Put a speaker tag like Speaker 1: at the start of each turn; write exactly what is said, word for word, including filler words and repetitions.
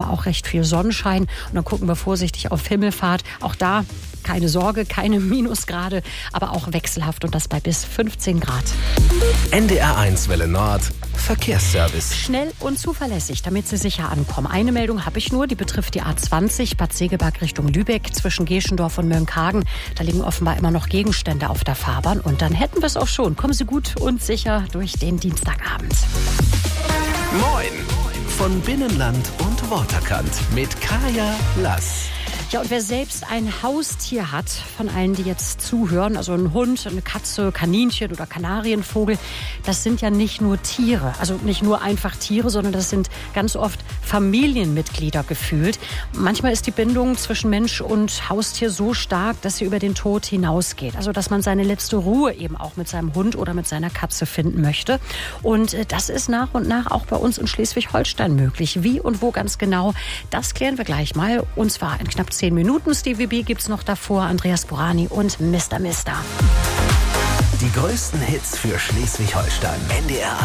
Speaker 1: aber auch recht viel Sonnenschein. Und dann gucken wir vorsichtig auf Himmelfahrt. Auch da keine Sorge, keine Minusgrade, aber auch wechselhaft und das bei bis fünfzehn Grad.
Speaker 2: N D R eins Welle Nord, Verkehrsservice.
Speaker 1: Schnell und zuverlässig, damit Sie sicher ankommen. Eine Meldung habe ich nur, die betrifft die A zwanzig, Bad Segeberg Richtung Lübeck, zwischen Geschendorf und Mölnhagen. Da liegen offenbar immer noch Gegenstände auf der Fahrbahn und dann hätten wir es auch schon. Kommen Sie gut und sicher durch den Dienstagabend.
Speaker 2: Moin von Binnenland und Waterkant mit Kaya Lass.
Speaker 1: Ja, und wer selbst ein Haustier hat, von allen, die jetzt zuhören, also ein Hund, eine Katze, Kaninchen oder Kanarienvogel, das sind ja nicht nur Tiere, also nicht nur einfach Tiere, sondern das sind ganz oft Familienmitglieder gefühlt. Manchmal ist die Bindung zwischen Mensch und Haustier so stark, dass sie über den Tod hinausgeht. Also dass man seine letzte Ruhe eben auch mit seinem Hund oder mit seiner Katze finden möchte. Und das ist nach und nach auch bei uns in Schleswig-Holstein möglich. Wie und wo ganz genau, das klären wir gleich mal. Und zwar in knapp zehn Minuten. Stevie B gibt's noch davor, Andreas Burani und Mister Mister.
Speaker 2: Die größten Hits für Schleswig-Holstein. N D R